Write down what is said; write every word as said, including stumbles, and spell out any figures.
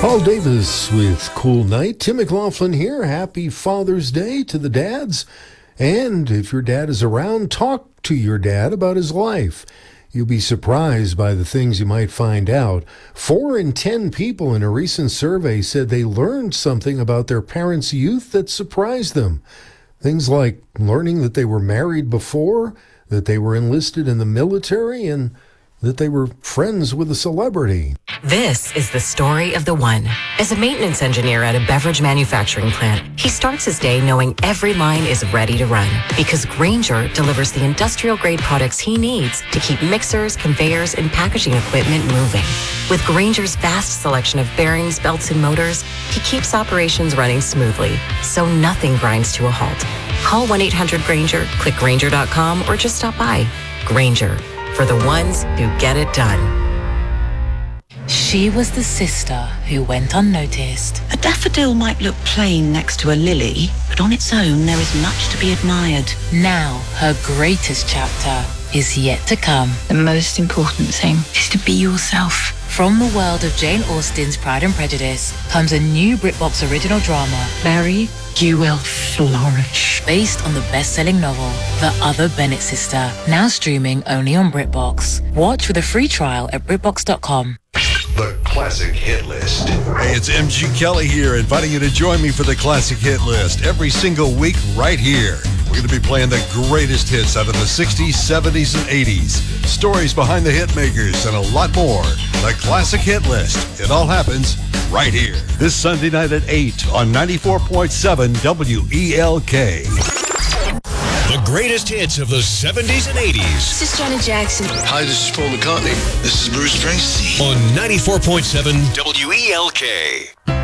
Paul Davis with Cool Night. Tim McLaughlin here. Happy Father's Day to the dads. And if your dad is around, talk to your dad about his life. You'll be surprised by the things you might find out. Four in ten people in a recent survey said they learned something about their parents' youth that surprised them. Things like learning that they were married before, that they were enlisted in the military, and that they were friends with a celebrity. This is the story of the one. As a maintenance engineer at a beverage manufacturing plant, he starts his day knowing every line is ready to run because Grainger delivers the industrial-grade products he needs to keep mixers, conveyors, and packaging equipment moving. With Grainger's vast selection of bearings, belts, and motors, he keeps operations running smoothly, so nothing grinds to a halt. Call one eight hundred Grainger, click Grainger dot com, or just stop by. Grainger, for the ones who get it done. She was the sister who went unnoticed. A daffodil might look plain next to a lily, but on its own there is much to be admired. Now her greatest chapter is yet to come. The most important thing is to be yourself. From the world of Jane Austen's Pride and Prejudice comes a new BritBox original drama, Mary, you will flourish. Based on the best-selling novel, The Other Bennett Sister, now streaming only on BritBox. Watch with a free trial at BritBox dot com. The Classic Hit List. Hey, it's M G Kelly here, inviting you to join me for the Classic Hit List every single week right here. We're going to be playing the greatest hits out of the sixties, seventies, and eighties. Stories behind the hit makers and a lot more. The Classic Hit List. It all happens right here. This Sunday night at eight on ninety-four point seven W E L K. The greatest hits of the seventies and eighties. This is Janet Jackson. Hi, this is Paul McCartney. This is Bruce Springsteen. On ninety-four point seven W E L K.